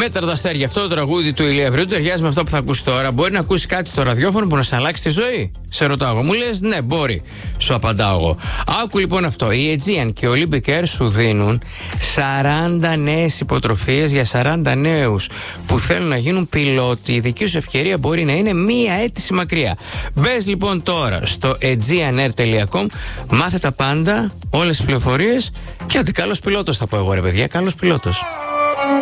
Τέταρτα αστέρια. Αυτό το τραγούδι του Ηλία Βρύδου ταιριάζει με αυτό που θα ακούσει τώρα. Μπορεί να ακούσει κάτι στο ραδιόφωνο που να σε αλλάξει τη ζωή? Σε ρωτάω εγώ. Μου λες ναι, μπορεί. Σου απαντάω εγώ. Άκου λοιπόν αυτό. Η Aegean και ο Olympic Air σου δίνουν 40 νέες υποτροφίες για 40 νέους που θέλουν να γίνουν πιλότοι. Η δική σου ευκαιρία μπορεί να είναι μία αίτηση μακριά. Μπες λοιπόν τώρα στο aegeanair.com, μάθε τα πάντα, όλες τις πληροφορίες και άντε, καλός πιλότος θα πω εγώ, ρε παιδιά. Καλός πιλότος.